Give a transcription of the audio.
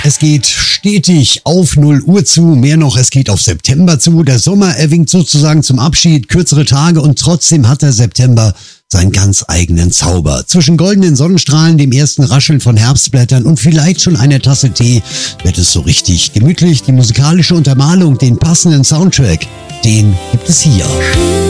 Es geht stetig auf 0 Uhr zu, mehr noch, es geht auf September zu. Der Sommer, er winkt sozusagen zum Abschied, kürzere Tage und trotzdem hat der September seinen ganz eigenen Zauber. Zwischen goldenen Sonnenstrahlen, dem ersten Rascheln von Herbstblättern und vielleicht schon einer Tasse Tee wird es so richtig gemütlich. Die musikalische Untermalung, den passenden Soundtrack, den gibt es hier.